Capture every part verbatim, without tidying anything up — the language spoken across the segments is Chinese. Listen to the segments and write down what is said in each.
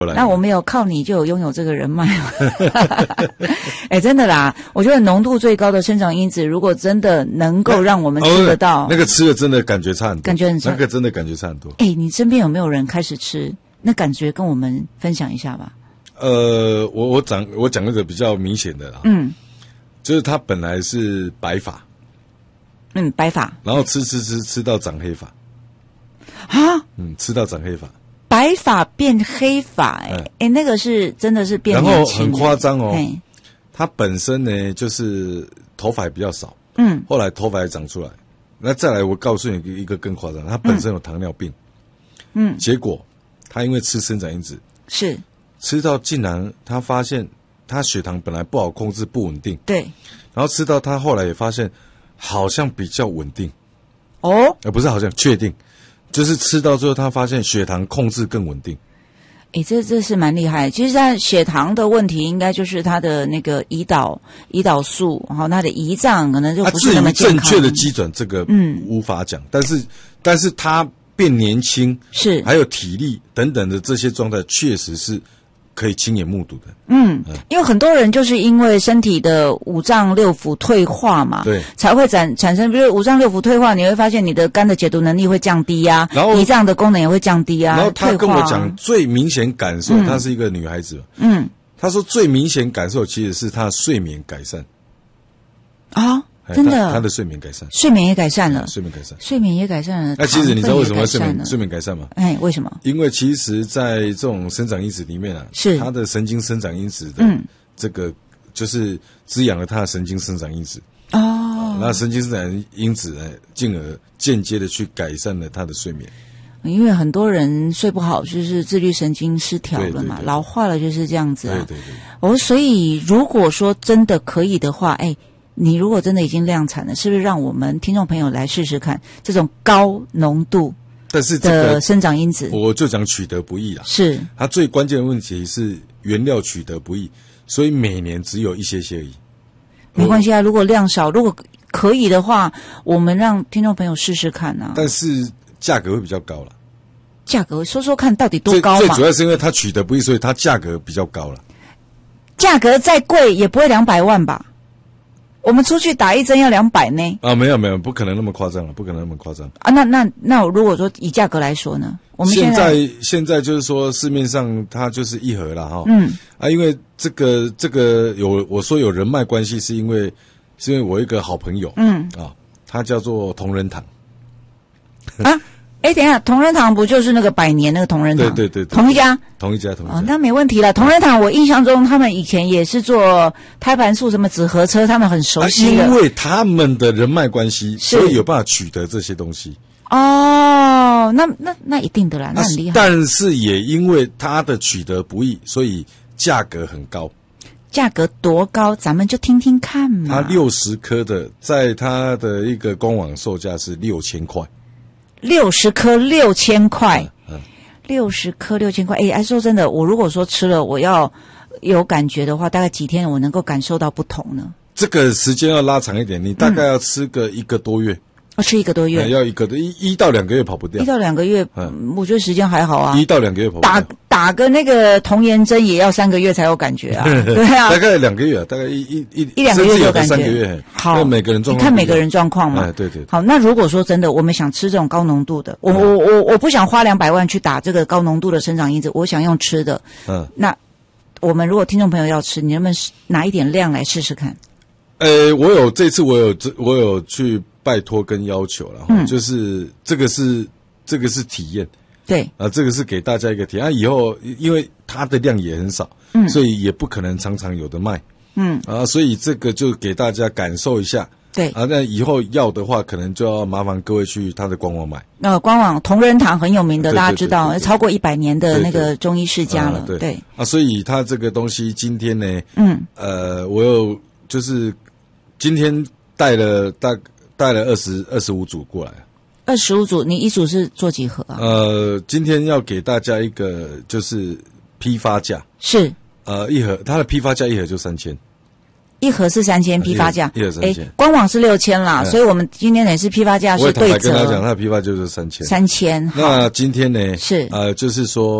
那我没有靠你就有拥有这个人脉哎、欸，真的啦，我觉得浓度最高的生长因子，如果真的能够让我们吃得到， 哦、那个吃了真的感觉差很多， 感觉很差， 那个真的感觉差很多。 哎、欸，你身边有没有人开始吃？那感觉跟我们分享一下吧。 呃，我我讲我讲那个比较明显的啦， 嗯， 就是他本来是白发， 嗯，白发， 然后吃吃吃吃到长黑发， 啊， 嗯，吃到长黑发。 白发变黑发、欸，哎、嗯欸，那个是真的是变年轻， 然后很夸张哦。他本身呢就是头发比较少，嗯，后来头发也长出来。那再来，我告诉你一个更夸张，他本身有糖尿病，嗯，结果他因为吃生长因子， 是吃到竟然他发现他血糖本来不好控制不稳定， 对， 然后吃到他后来也发现好像比较稳定， 哦， 呃不是好像确定。就是吃到最后，他发现血糖控制更稳定。 诶，这这是蛮厉害的。其实，在血糖的问题，应该就是他的那个胰岛胰岛素，然后他的胰脏可能就不是那么健康。 至于正确的机转，这个嗯无法讲。但是，但是他变年轻， 是还有体力等等的这些状态，确实是可以亲眼目睹的。 嗯，嗯因为很多人就是因为身体的五脏六腑退化嘛，对，才会产产生，比如五脏六腑退化，你会发现你的肝的解毒能力会降低啊，然后胰脏的功能也会降低啊。 然后他跟我讲最明显感受，她、嗯、是一个女孩子，嗯，她说最明显感受其实是她的睡眠改善啊。真的， 他的睡眠改善， 睡眠也改善了， 睡眠改善， 睡眠也改善了。 那其实你知道为什么睡眠睡眠改善吗？ 哎，为什么？ 因为其实，在这种生长因子里面啊，是它的神经生长因子的这个，嗯、就是滋养了它的神经生长因子哦。那神经生长因子呢，进而间接的去改善了他的睡眠。 因为很多人睡不好，就是自律神经失调了嘛，对对对老化了就是这样子啊。对对对。哦，所以如果说真的可以的话，哎。你如果真的已经量产了，是不是让我们听众朋友来试试看这种高浓度的生长因子？ 我就讲取得不易啦。 是它最关键的问题是原料取得不易，所以每年只有一些些而已。 没关系啊，如果量少，如果可以的话，我们让听众朋友试试看啊。 但是价格会比较高啦。 价格说说看到底多高嘛？ 最最主要是因为它取得不易，所以它价格比较高了。 价格再贵也不会两百万吧？我们出去打一针要两百呢？ 啊，没有没有，不可能那么夸张了，不可能那么夸张啊！那那那，如果说以价格来说呢？我们现在现在就是说市面上它就是一盒了哈，嗯啊，因为这个这个有我说有人脉关系，是因为是因为我一个好朋友，嗯啊，他叫做同仁堂啊。哎，等一下，同仁堂不就是那个百年那个同仁堂？ 对对对， 同一家， 同一家，同一家。 哦，那没问题了。同仁堂，我印象中他们以前也是做胎盘素、什么纸盒车，他们很熟悉的。 啊、因为他们的人脉关系，所以有办法取得这些东西。 哦，那那那一定的啦，那很厉害。 但是也因为它的取得不易，所以价格很高。 价格多高？咱们就听听看嘛。 它六十颗的，在它的一个官网售价是六千块。 六十颗六千块，六十颗六千块。哎，哎，说真的，我如果说吃了，我要有感觉的话，大概几天我能够感受到不同呢？ 这个时间要拉长一点，你大概要吃个一个多月。 要吃一个多月， 要一个一一到两个月跑不掉， 一到两个月，嗯，我觉得时间还好啊。 一到两个月跑不掉， 打打个那个童颜针也要三个月才有感觉啊，对啊， 大概两个月，大概一一一一两个月有感觉， 三个月。 好， 每个人状况， 你看每个人状况嘛， 哎，对对。 好，那如果说真的，我们想吃这种高浓度的，我我我我不想花两百万去打这个高浓度的生长因子，我想用吃的，嗯，那我们如果听众朋友要吃，你能不能拿一点量来试试看？ 呃，我有这次我有我有去拜托跟要求了，嗯，就是这个是这个是体验， 对啊，这个是给大家一个体验。啊、以后因为它的量也很少，嗯，所以也不可能常常有的卖，嗯啊，所以这个就给大家感受一下， 对啊，那以后要的话，可能就要麻烦各位去他的官网买。 呃，官网同仁堂很有名的，大家知道，超过一百年的那个中医世家了， 对对, 对啊，所以他这个东西今天呢，嗯，呃，我有就是。今天带了大带了二十二十五组过来， 二十五组，你一组是做几盒啊？ 呃，今天要给大家一个就是批发价， 是呃一盒，它的批发价一盒就三千， 一盒是三千，批发价一盒三千， 官网是六千啦，所以我们今天也是批发价是对折。 我跟他讲，他的批发就是三千， 三千。 那今天呢是呃，就是说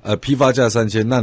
呃批发价三千，那